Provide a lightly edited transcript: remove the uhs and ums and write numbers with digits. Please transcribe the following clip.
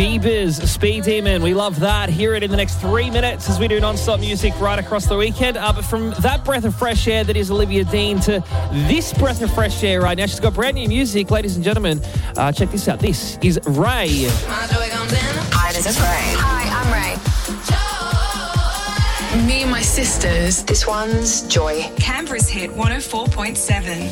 Bieber's Speed Demon. We love that. Hear it in the next 3 minutes as we do non-stop music right across the weekend. But from that breath of fresh air that is Olivia Dean to this breath of fresh air right now, she's got brand new music. Ladies and gentlemen, check this out. This is Ray. Hi, this is Ray. Hi, I'm Ray. Me and my sisters. This one's Joy. Canberra's hit 104.7.